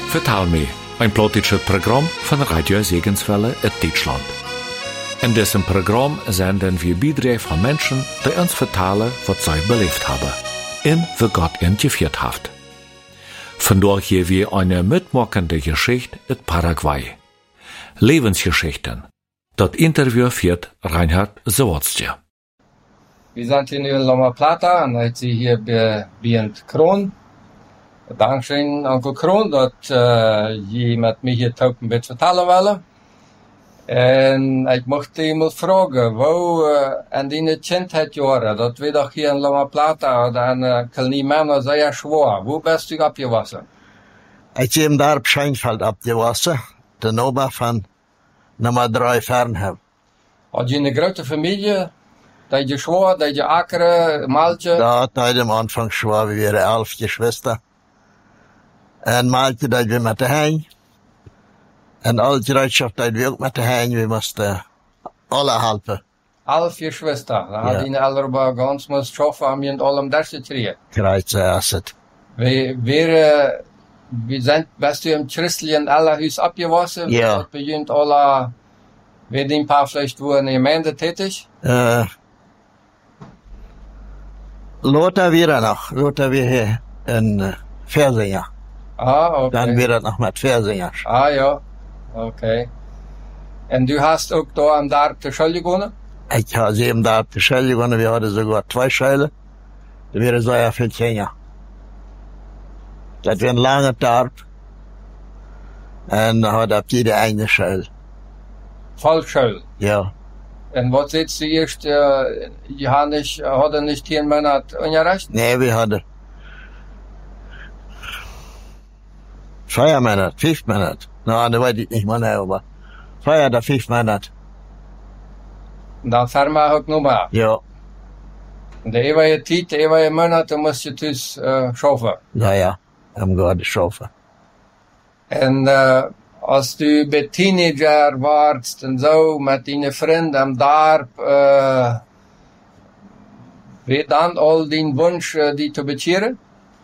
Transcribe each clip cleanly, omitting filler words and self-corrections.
Vertaal me, een plotische programma van Radio Segenswelle uit Deutschland. In diesem Programm senden wir Beiträge von Menschen, die uns vertellen, was sie belebt haben. Und wie Gott ihnen geführt hat. Vandaag hier wir eine mitmachende Geschichte in Paraguay. Lebensgeschichten. Das Interview führt Reinhard Zawadzki. Wir sind hier in Loma Plata und heute sind hier bei Kroon. Dankzij Onkel Kroon dat je met mij hier ook een beetje vertellen willen. En ik mocht je mal vragen, wo in die kindheidjaren, dat we toch hier in Loma Plata, dan kan niet meer zeer schwer. Wo bist du abgewassen? Ik ben daar op Scheinfeld abgewassen, de Noma van nummer 3 Fernhem. Had je een grote familie? Dat je schwer, dat je akkeren, maaltje? Dat had am Anfang schwer, we waren 11 Geschwister. En maaltje dat we met de heen. En alle gereedschap dat we ook met de heen, we moesten alle helpen. 11 Geschwister, dan had je allemaal ganz moest schaffen, om je in allem das te kriegen. Krijgt ze als het. Bist du im christlichen Allerhuis abgewassen? Ja. Begint alle, wir ein paar vielleicht wo in der Gemeinde tätig? Lothar weer nog. Lothar weer hier in Versinger. Ah, okay. Dan weer dat nog met Versingers. Ah, ja. Okay. En du hast ook da am Dorf zur Schule gegangen? Ik had 7 dagen op de school gegaan. We hadden sogar 2 scholen. Dat waren zeer veel kinderen. Dat was een lange dorp. En dan had op jede einde school. Volksschule? Ja. En wat zit du eerst, je hadden niet 10 Monate Unterricht? Nee, we hadden 4 Monate, 5 Monate. Nou, dat weet ik niet meer, maar 4 of 5 Monate. En dan Firma ook nog maar? Ja. De eeuwige tijd, de eeuwige Monate moest je dus schaffen? Ja, am gerade schaffen. En als du bij teenager warst en zo met die vriend am Dorp, wie dan al die Wunsch die te bezieren?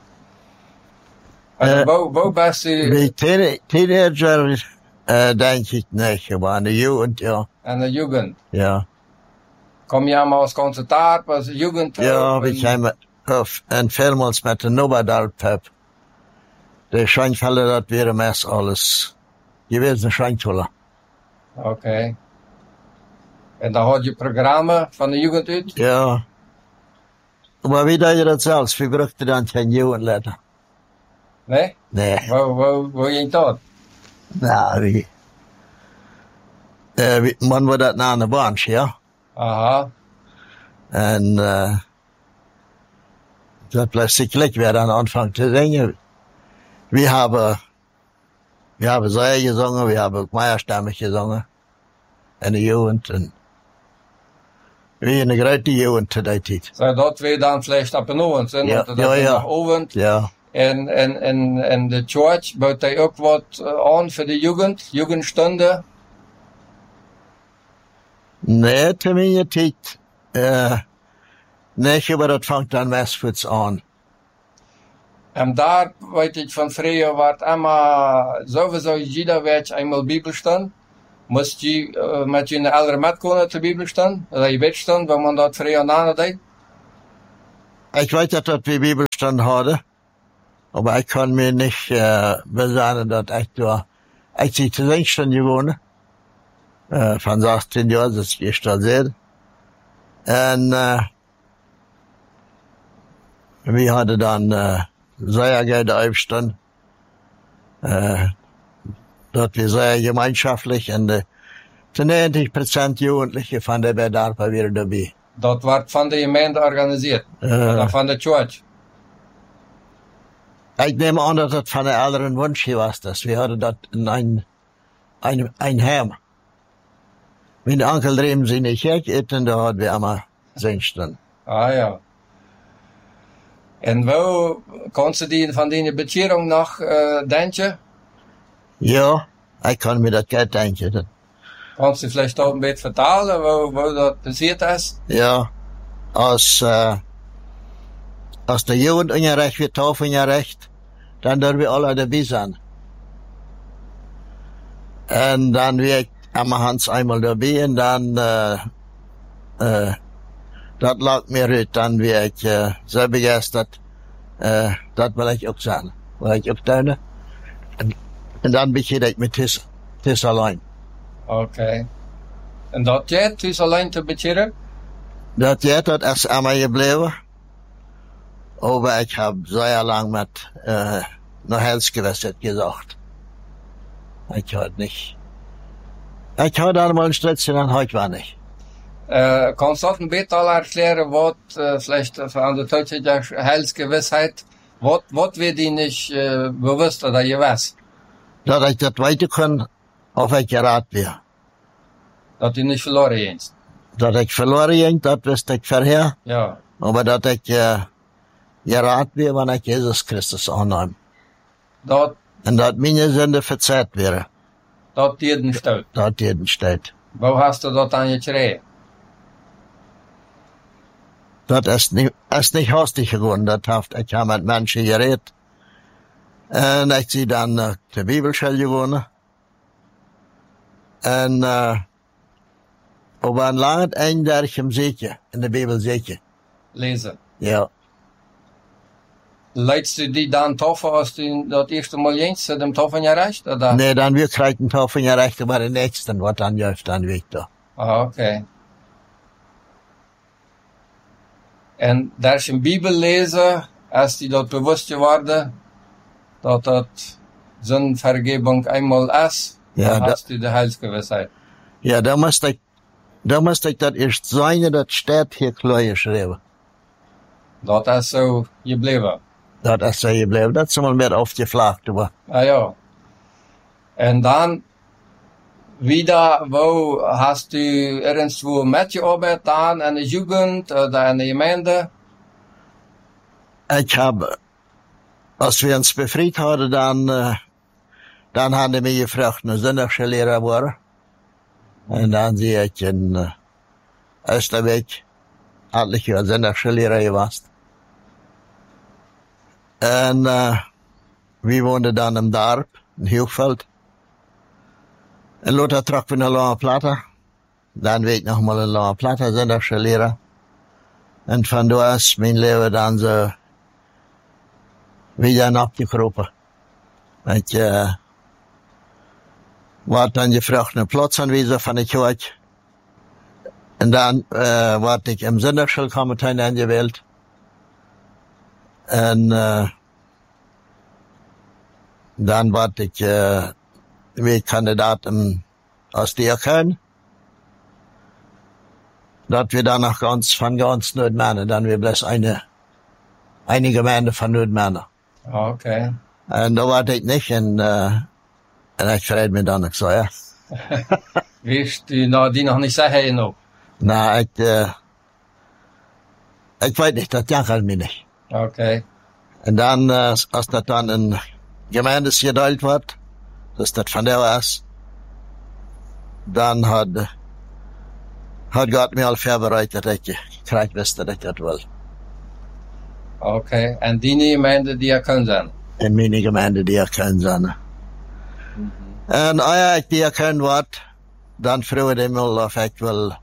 Wo bist du? Bij teenager denk ik niet, maar in de jeugd, ja. In de jeugd? Ja. Kom je allemaal als ganze Dorp, als jeugd? Ja, we zijn en veelmaals met de Nobadorp heb. De Scheinfelder, dat waren meest alles gewesen Scheinfelder. Oké. En dan had je programma van de jeugd uit? Ja. Maar wie deed je dat zelfs? We brukten dan geen jeugdletter. Nee? Nee. Wo ging dat? Nou, man wordt dat na de branche, ja. Aha. En dat plötzlich weer aan Anfang te zingen. We hebben zij gezongen, we hebben ook meierstemmig gezongen. En de jeugd. En we hebben een grote jeugd te die tijd. Zo dat we dan vielleicht op een oven zijn, ja, dat we nog oven. Ja. En de church bouwt hij ook wat aan voor de jeugd, jugendstunde? Nee, te mijn tijd. Nee, maar dat vangt dan westvoets aan. En daar, weet ik van vroeger, werd immer sowieso jeder werd eenmaal Bibelstand. Moest je met je oudere met kunnen te Bibelstand? Dat je wetstand, waar man dat vroeger nadeed? Ik weet dat we Bibelstand hadden. Maar ik kan me niet bezagen dat ik door. Ik zie te Zingsten gewonnen. Van 16 jaar, dat is gestudeerd. En we hadden dan zeer gute Aufstand. Dat we zeer gemeinschaftlich en de 90% Jugendlichen van de Bedorpen weer dabei. Dat werd van de gemeente georganiseerd? Van de church? Ik neem aan dat het van de ouderen wunsch was. Dus we hadden dat in een heim. Mijn onkel dream ze niet gek en daar hadden we allemaal zingsten. Ah ja. En wo kannst du van die Beziehung nog denken? Ja, ik kan me dat goed denken. Kannst du vielleicht auch ein bisschen vertellen, wo das passiert ist? Ja, als de Jugend ongerecht wird, Taufe ongerecht, dann dürfen wir alle dabei sein. En dan weer ik Hans einmal dabei und dann, dat lag mir uit. Dan weer ik zo begeistert, dat wil ik ook zijn. Wil ik ook doen. En dan begin ik met Tis alleen. Okay. En dat jij thuis alleen te betjeren? Dat jetzt, dat ist einmal geblieben. Aber ich habe sehr lang mit noch Heilsgewässer gesagt. Ich hatte nicht. Ich hatte einmal ein Stritzchen und heute war nicht. Kannst du ein bisschen erklären, was vielleicht von der deutschen Heilsgewissheit, was wird die nicht bewusst oder gewiss? Dass ich das weiter kann, auf ich geraten wäre. Dass die nicht verloren gehst. Dass ich verloren ging, das wusste ich vorher. Ja. Aber dass ich geraten wäre, wenn ich Jesus Christus annehme. Und dass meine Sünde verzeiht wäre. Dat jeden steht. Dat jeden steht. Wo hast du dat dann gekriegt? Das ist nicht hastig geworden. Ich habe mit Menschen geredet. Und ich sie dann zur Bibelschule gewonnen. Und, aber ein langes Einderich im Sieke, in der Bibel Sieke. Lesen. Ja. Leidst du die dann toffe, als du dat eerste Mal jens dem toffen gereicht? Oder? Nee, dann wir kriegen Taufen gereicht, aber den nächsten, was dann läuft, dann weg da. Ah, okay. En daar is een Bibel lezen, als die dat bewust geworden, dat dat zijn vergebung eenmaal is, Ja, dan hast du de Heilsgewissheit. Ja, da musste ich das erst sein, das steht hier klar geschrieben. Dat is zo gebleven. Das ist so geblieben. Das ist mal mehr aufgefragt, aber. Ah ja. En dan, wieder, wo hast du irgendwo mitgearbeitet, dann in der Jugend oder in der Gemeinde? Ich habe, als wir uns befreit hatten, dann haben die mich gefragt, eine Sonntagsschullehrer war. Und dann sehe ich in Österweg, etliche Jahre Sonntagsschullehrer gewesen. Und wir wohnten dann im Dorf, in Hochfeld. Und Lothar trug wir nach La Plata. Dann weg nochmal in La Plata, Sonntagsschullehrer. Und von da ist mein Leben dann so wieder abgekropen. Ich war dann gefragt, eine Platzanweisung von der Kirche. Und dann war ich im Sonntagschulkomitee angewählt. Und dann war ich wie Kandidat aus Diakon. Dat wir dann noch von ganz Nordmänner, dann wir bloß eine Gemeinde von Nordmänner. Okay. Und da war ich nicht, und ich freut mich dann nicht so, ja. Willst du die noch nicht sagen noch? Na, ich weiß nicht, das jammert mich nicht. Okay. Und dann, als das dann in Gemeindes geteilt wird, dass das von der ist, dann hat Gott mir all vorbereitet, dass ich krieg wusste, dass ich das will. Okay. En die Gemeinde, die können sein? In meine Gemeinde, die erkennen sind. Und als ich die erkennen wird, dann früher ich mich, ob ich will,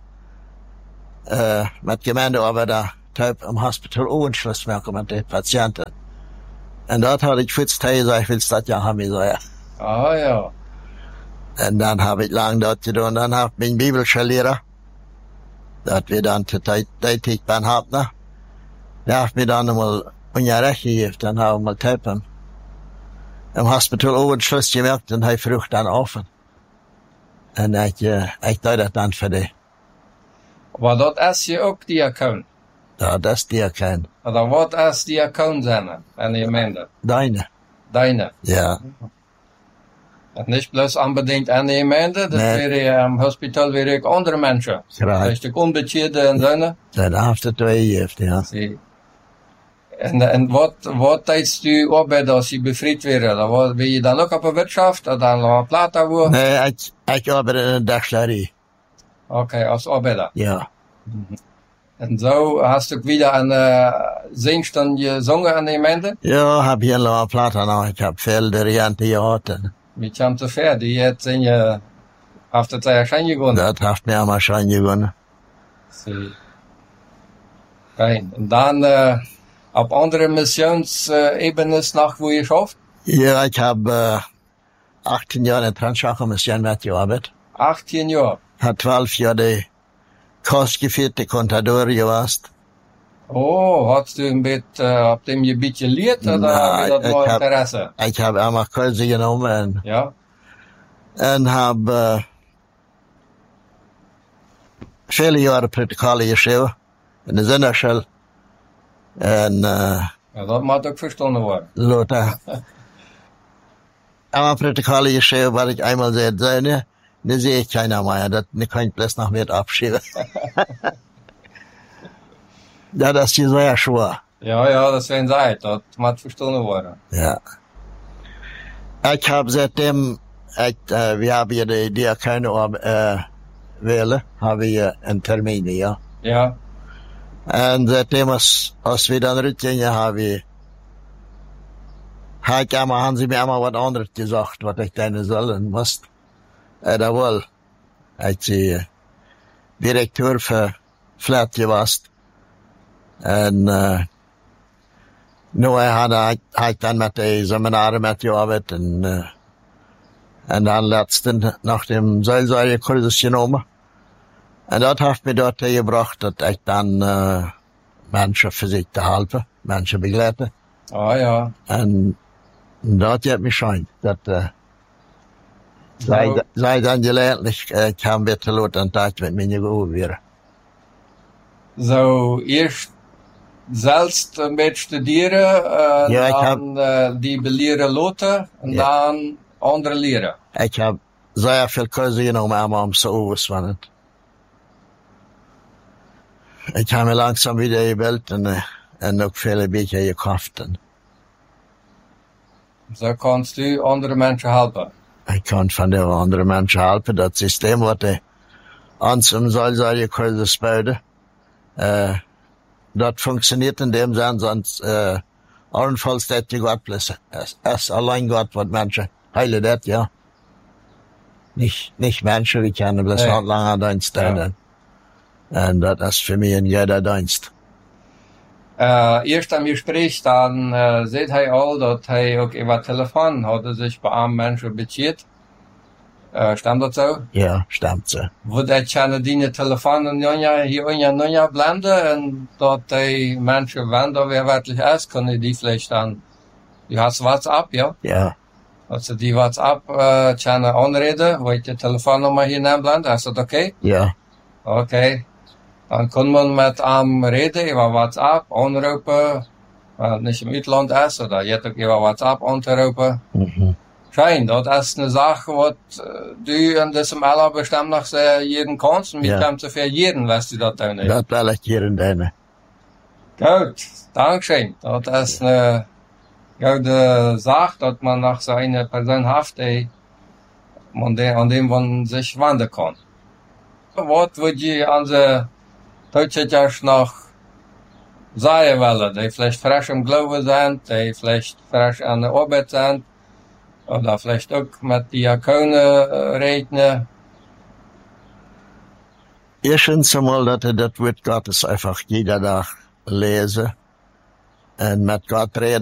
mit Gemeindearbeiter im Hospital Owenschluss machen mit den Patienten. Und dort hatte ich kurz gesagt, ich will das ja haben, so, ja. Ah ja. Und dann habe ich lang dort getan. Dann habe ich meinen Bibelschullehrer, dat wir dann tätig beim Hauptner, der hat mir dann einmal ungerecht gegeben, dann haben wir mal Teppen im Hospital Owenschluss gemerkt und habe Frucht dann offen. Und ich tue das dann für die. Aber dat is je ook diakoon? Ja, das ist Diakon. Oder wat is diakoon zijn in de gemeinde? Deine. Deine. Ja. En niet bloß unbedingt in de gemeinde, dat Nee. wäre im Hospital wäre ook andere mensen. Graag. Dus de onbecheerde en zo. Dat heeft het twee gegeven, ja. Zie. En wat tijdens je arbeid als je bevrijd werd? Wil je dan ook op een wirtschaft? Of dan La Plata wo? Nee, ik arbeid in een dagslarie. Okay, als arbeider. Ja. En zo hast du wieder eine Singstunde gesungen an de gemeinde? Ja, heb je in La Plata nog. Ik heb veel varianten gehad. Wie kwam te ver? Die heeft in je, heeft het erschijn gewonnen. Dat heeft mir einmal schon gewonnen. Zie. Fijn. En dan op andere missionsebenes nog wo je schafft? Ja, ich habe 18 Jahre in Transchacher Mission mitgearbeitet. 18 jaar. Hat 12 Jahre die kostgeführte Contador gewast. Oh, hast du een beetje op dem gebied geleerd? Oder heb je dat ik wel heb- interesse? Ich habe einmal Kurse genommen Ja. und habe viele Jahre Protokolle geschrieben in der Sinnerschule. Und Ja, dat moet ook verstonden worden. Lothar. Einmal Protokolle geschrieben, weil ich einmal sehr sehe, ne sehe ich keiner mehr. Das kann ich bloß noch mit abschieben. Ja, das ist sehr schwer. Ja, dat zijn zij. Dat moet verstonden worden. Ja. Ich habe seitdem, wir haben hier die Diakone wählen, haben wir einen Termin, ja. Ja. Und seitdem, als wir dann rückgingen, haben sie mir einmal was anderes gesagt, was ich denn sollen muss. Da wohl, als sie Direktor für Flat gewast. Und, nu har jag dann mit den Seminaren mitgearbeitet und dann letzten nach dem Seelsorgekurs genommen. Und das hat mir dort gebracht, dass ich dann Menschen versuchte helfen, Menschen begleiten. Ah ja. Und das hat mich schon, dass sei dann gelernt, ich kann bitte laut einen Tag mit mir gehoben werden. Zo, eerst zelfs een beetje studeren, Ja, ik dan die beleren loten, en Ja. dan andere leren. Ich habe sehr viel Kurse genommen, einmal um zu auswandern. Ich habe mir langsam wieder gebildet und auch viele Bücher gekauft. Zo kannst du andere mensen helpen. Ich kann von den anderen Menschen helfen. Das System, was die uns im Seelsorgekurs bauen, das funktioniert in dem Sinn, sonst allenfalls das die Gott bloß. Es ist allein Gott, was Menschen heilen das, ja. Nicht Menschen, wir können bloß Nee. halt langer Dienst tun. Und das ist für mich ein jeder Dienst. Eerst am Gespräch, dan zegt hij al dat hij ook over telefoon hadden zich bij arme mensen beziert. Stemmt dat zo? Ja, stimmt so. Wo dat je die telefoon hier in je blenden en dat die mensen, wenn dat weer werkelijk is, kunnen die vielleicht dan, die hast WhatsApp, ja? Ja, Als ze die WhatsApp kunnen aanreden, wo je de telefoonnummer hier neemt blenden, is dat oké? ja, Oké. Dan kan man met hem reden over WhatsApp, aanroepen, weil het niet im Uitland is, oder je hebt ook over WhatsApp aan te roepen. Schein, dat is een zaak wat du in diesem aller bestimmt nog sehr jeden kannst, und Ja. mit kannst du für jeden, was du dat doen. das will ich hier in deine. Goed, dankzij. Dat is een goede zaak, dat man nog so eine Person heeft, die an dem man sich wenden kann. Wat würde je aan de Deutschers noch sagen wollen, die vielleicht frisch im Glauben sind, die vielleicht frisch an der Arbeit sind, oder vielleicht auch mit Diakonen reden. Erstens einmal, dass das Wort Gottes einfach jeder Tag lesen und mit Gott reden.